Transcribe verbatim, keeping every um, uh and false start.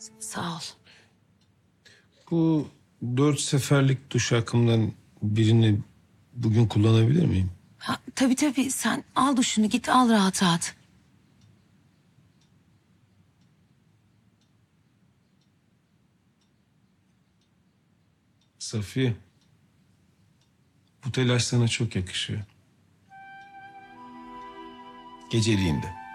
Sağ ol. Bu dört seferlik duş akımından birini bugün kullanabilir miyim? Ha, tabii tabii sen al duşunu git al rahat rahat. Safiye, bu telaş sana çok yakışıyor. Geceliğinde.